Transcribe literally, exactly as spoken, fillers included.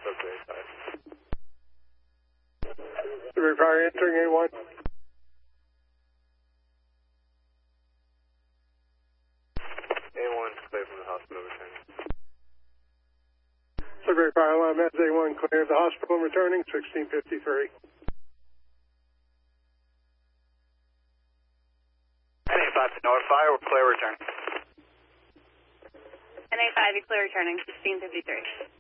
Sudbury Fire entering A one. A one, clear from the hospital returning. Sudbury Fire alarm has A one clear. The hospital returning, sixteen fifty-three. N A five to North Fire, we're clear return. N A five, you clear returning, sixteen fifty-three.